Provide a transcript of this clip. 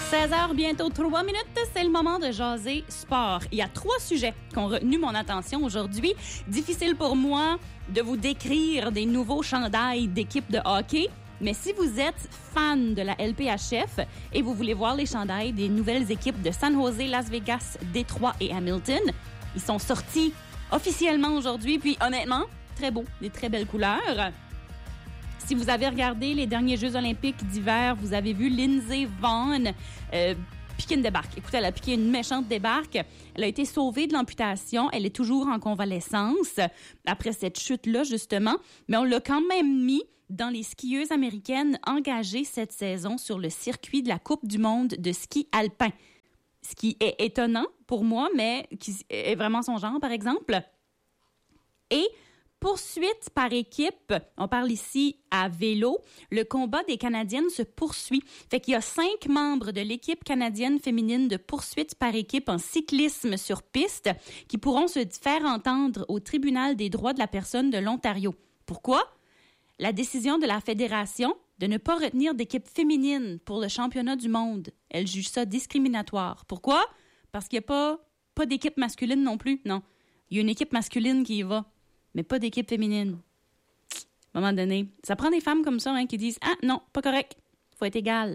16h, bientôt 3 minutes, c'est le moment de jaser sport. Il y a 3 sujets qui ont retenu mon attention aujourd'hui. Difficile pour moi de vous décrire des nouveaux chandails d'équipes de hockey, mais si vous êtes fan de la LPHF et vous voulez voir les chandails des nouvelles équipes de San Jose, Las Vegas, Détroit et Hamilton, ils sont sortis officiellement aujourd'hui, puis honnêtement, très beaux, des très belles couleurs. Si vous avez regardé les derniers Jeux olympiques d'hiver, vous avez vu Lindsey Vonn piquer une débarque. Écoutez, elle a piqué une méchante débarque. Elle a été sauvée de l'amputation. Elle est toujours en convalescence après cette chute-là, justement. Mais on l'a quand même mis dans les skieuses américaines engagées cette saison sur le circuit de la Coupe du monde de ski alpin. Ce qui est étonnant pour moi, mais qui est vraiment son genre, par exemple. Et poursuite par équipe, on parle ici à vélo, le combat des Canadiennes se poursuit. Fait qu'il y a 5 membres de l'équipe canadienne féminine de poursuite par équipe en cyclisme sur piste qui pourront se faire entendre au tribunal des droits de la personne de l'Ontario. Pourquoi? La décision de la Fédération de ne pas retenir d'équipe féminine pour le championnat du monde. Elle juge ça discriminatoire. Pourquoi? Parce qu'il n'y a pas d'équipe masculine non plus. Non, il y a une équipe masculine qui y va, mais pas d'équipe féminine. À un moment donné, ça prend des femmes comme ça qui disent « Ah non, pas correct, faut être égal ».